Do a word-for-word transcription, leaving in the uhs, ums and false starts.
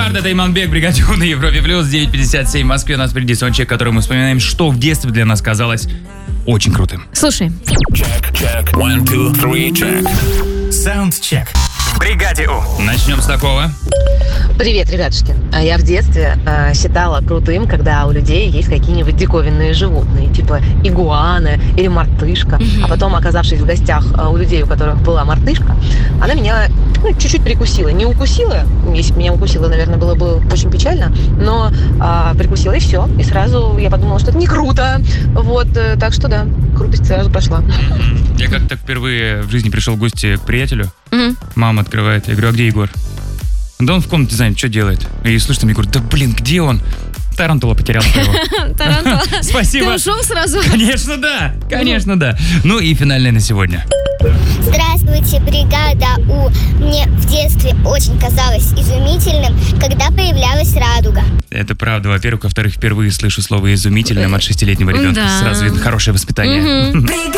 Леонард, это Иманбек, бригаде У на Европе Плюс, девять пятьдесят семь в Москве. У нас впереди саундчек, который мы вспоминаем, что в детстве для нас казалось очень крутым. Слушай. Check, check. One, two, three, check. Soundcheck. В бригаде У. Начнем с такого. Привет, ребятушки. Я в детстве э, считала крутым, когда у людей есть какие-нибудь диковинные животные, типа игуаны или мартышка. Mm-hmm. А потом, оказавшись в гостях э, у людей, у которых была мартышка, она меня ну, чуть-чуть прикусила. Не укусила, если бы меня укусила, наверное, было бы очень печально, но э, прикусила и все. И сразу я подумала, что это не круто. Вот, э, так что да, крутость сразу прошла. Mm-hmm. Я как-то впервые в жизни пришел в гости к приятелю. Mm-hmm. Мама открывает. Я говорю, а где Егор? Да он в комнате, знает, что делает. И слышит, мне говорит, да блин, где он? Тарантула потерял его. Тарантула. Спасибо. Ты ушел сразу? Конечно, да. Конечно, да. Ну и финальное на сегодня. Здравствуйте, бригада У. Мне в детстве очень казалось изумительным, когда появлялась радуга. Это правда. Во-первых. Во-вторых, впервые слышу слово «изумительным» от шестилетнего ребенка. Да. Сразу видно хорошее воспитание. Угу.